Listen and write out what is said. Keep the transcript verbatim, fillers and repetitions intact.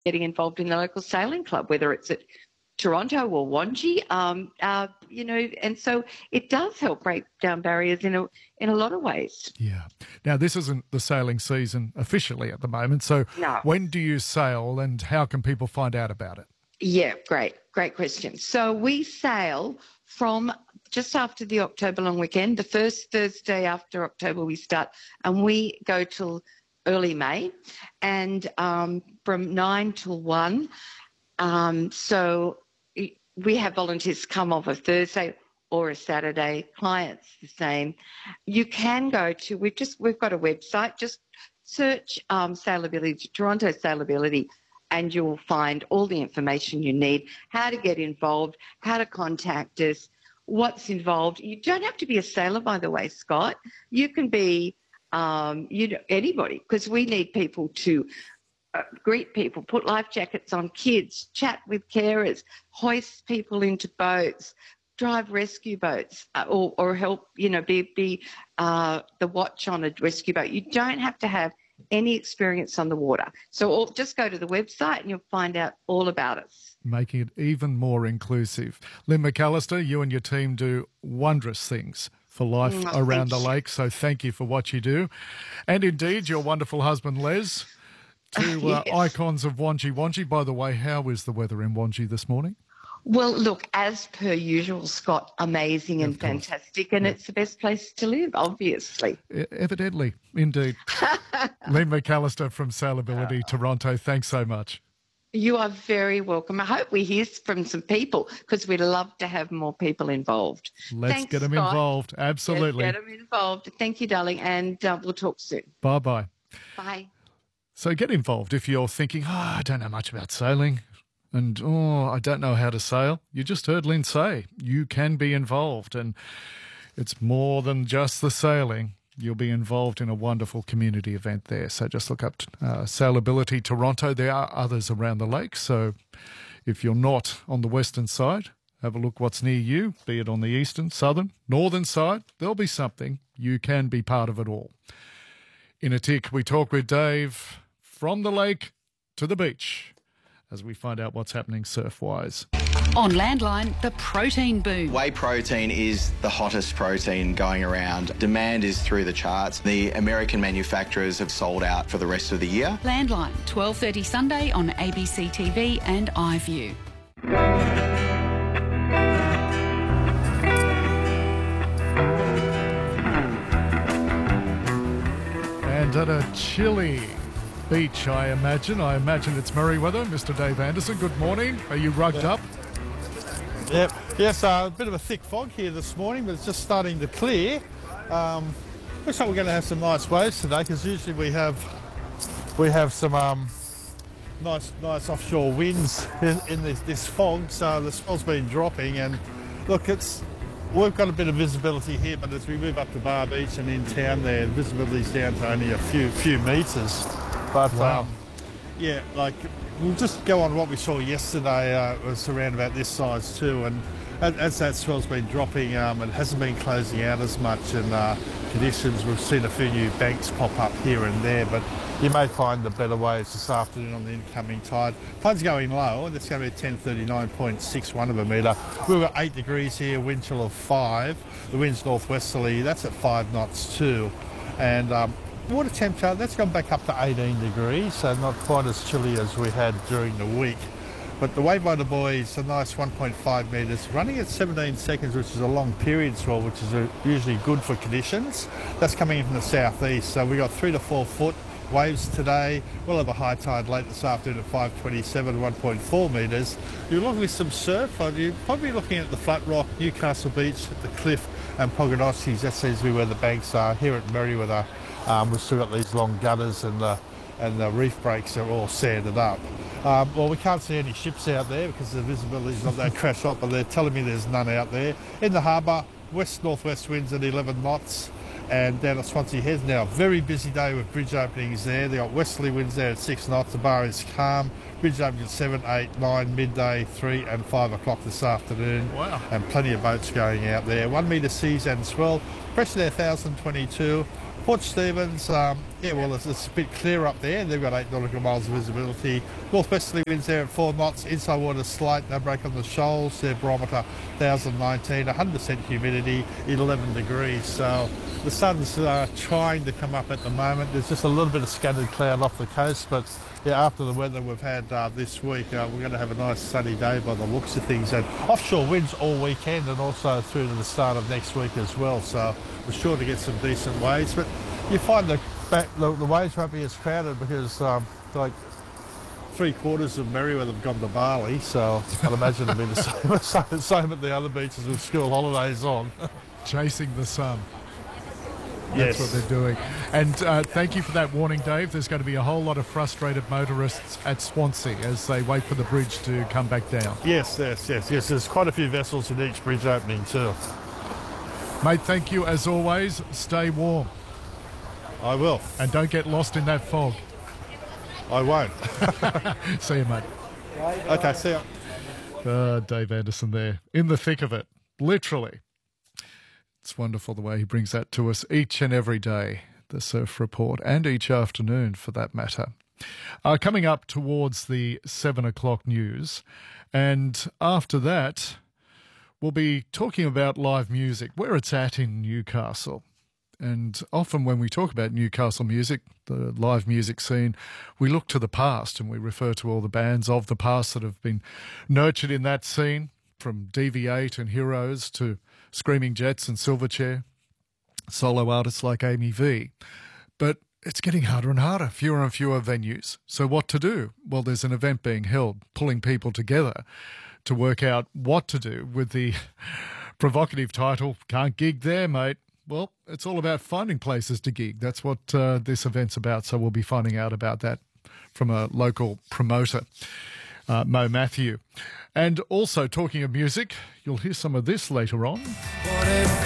getting involved in the local sailing club, whether it's at Toronto or Wangi, um, uh, you know, and so it does help break down barriers in a in a lot of ways. Yeah. Now, this isn't the sailing season officially at the moment, so No. when do you sail and how can people find out about it? Yeah, great, great question. So we sail from just after the October long weekend, the first Thursday after October we start, and we go till early May, and um, from nine till one. Um, so we have volunteers come off a Thursday or a Saturday, clients the same. You can go to, we've just, we've got a website, just search um, Sailability, Toronto Sailability, and you'll find all the information you need, how to get involved, how to contact us, what's involved. You don't have to be a sailor, by the way, Scott. You can be um, you know, anybody, because we need people to Uh, greet people, put life jackets on kids, chat with carers, hoist people into boats, drive rescue boats, uh, or, or help, you know, be, be uh, the watch on a rescue boat. You don't have to have any experience on the water. So all, just go to the website and you'll find out all about us. Making it even more inclusive. Lynn McAllister, you and your team do wondrous things for life Mm, around the you. lake, so thank you for what you do. And indeed, your wonderful husband, Les. Two uh, Yes. icons of Wangi Wangi. By the way, how is the weather in Wangi this morning? Well, look, as per usual, Scott, amazing and fantastic, and Yeah. it's the best place to live, obviously. E- evidently, indeed. Lynn McAllister from Sailability Toronto, thanks so much. You are very welcome. I hope we hear from some people because we'd love to have more people involved. Let's Thanks, get them Scott. involved. Absolutely. Let's get them involved. Thank you, darling, and uh, we'll talk soon. Bye-bye. Bye. So get involved if you're thinking, oh, I don't know much about sailing and, oh, I don't know how to sail. You just heard Lynn say you can be involved, and it's more than just the sailing. You'll be involved in a wonderful community event there. So just look up uh, Sailability Toronto. There are others around the lake. So if you're not on the western side, have a look what's near you, be it on the eastern, southern, northern side. There'll be something. You can be part of it all. In a tick, we talk with Dave from the lake to the beach as we find out what's happening surf-wise. On Landline, the protein boom. Whey protein is the hottest protein going around. Demand is through the charts. The American manufacturers have sold out for the rest of the year. Landline, twelve thirty Sunday on A B C T V and iView. And at a chilly beach, I imagine. I imagine it's Merriweather. Mister Dave Anderson, good morning. Are you rugged up? Yep. Yes, uh, a bit of a thick fog here this morning, but it's just starting to clear. Um, looks like we're going to have some nice waves today, because usually we have we have some um, nice nice offshore winds in, in this, this fog. So the swell's been dropping, and look, it's we've got a bit of visibility here, but as we move up to Bar Beach and in town, there visibility's down to only a few few metres. But Wow. um, yeah, like we'll just go on what we saw yesterday. Uh, it was around about this size too, and as, as that swell's been dropping, um, it hasn't been closing out as much in uh, conditions. We've seen a few new banks pop up here and there, but you may find the better waves this afternoon on the incoming tide. Tide's going low, and it's going to be ten thirty-nine point six one of a metre. We've got eight degrees here, wind chill of five. The wind's northwesterly, that's at five knots too, and um, water temperature, that's gone back up to eighteen degrees, so not quite as chilly as we had during the week. But the wave motor buoy is a nice one point five metres, running at seventeen seconds, which is a long period swell, which is a, usually good for conditions. That's coming in from the southeast, so we got three to four foot waves today. We'll have a high tide late this afternoon at five twenty-seven, one point four metres. You're looking at some surf, you're probably looking at the Flat Rock, Newcastle Beach, at the Cliff and Pogonoskis. That seems to be where the banks are. Here at Merriweather, um, we've still got these long gutters, and the, and the reef breaks are all sanded up. Um, well, we can't see any ships out there because the visibility is not that crash up, but they're telling me there's none out there. In the harbour, west-northwest winds at eleven knots, and down at Swansea Heads now, very busy day with bridge openings there. They've got westerly winds there at six knots, the bar is calm. Bridge opening at seven, eight, nine, midday, three and five o'clock this afternoon. Wow. And plenty of boats going out there. One metre seas and swell, pressure there one thousand twenty-two. Port Stephens, um, Yeah, well, it's, it's a bit clear up there. They've got eight nautical miles of visibility. Northwesterly winds there at four knots. Inside water slight. No break on the shoals. Their barometer one thousand nineteen. one hundred percent humidity. eleven degrees. So the sun's uh, trying to come up at the moment. There's just a little bit of scattered cloud off the coast, but yeah, after the weather we've had uh, this week, uh, we're going to have a nice sunny day by the looks of things. And offshore winds all weekend and also through to the start of next week as well. So we're sure to get some decent waves. But you find the back, the, the waves won't be as crowded because um, like three quarters of Merriweather have gone to Bali, so I'd imagine it'll be the same, same, same at the other beaches with school holidays on. Chasing the sun. That's Yes. what they're doing. And uh, thank you for that warning, Dave. There's going to be a whole lot of frustrated motorists at Swansea as they wait for the bridge to come back down. Yes, yes, yes, yes. There's quite a few vessels in each bridge opening too. Mate, thank you as always. Stay warm I will. and don't get lost in that fog. I won't. See you, mate. Okay, see ya. Uh, Dave Anderson there, in the thick of it, literally. It's wonderful the way he brings that to us each and every day, the Surf Report, and each afternoon for that matter. Uh, coming up towards the seven o'clock news, and after that, we'll be talking about live music, where it's at in Newcastle. And often when we talk about Newcastle music, the live music scene, we look to the past and we refer to all the bands of the past that have been nurtured in that scene, from D V eight and Heroes to Screaming Jets and Silverchair, solo artists like Amy V. But it's getting harder and harder, fewer and fewer venues. So what to do? Well, there's an event being held, pulling people together to work out what to do with the provocative title, Can't Gig There, Mate. Well, it's all about finding places to gig. That's what uh, this event's about. So we'll be finding out about that from a local promoter, uh, Mo Matthew. And also, talking of music, you'll hear some of this later on.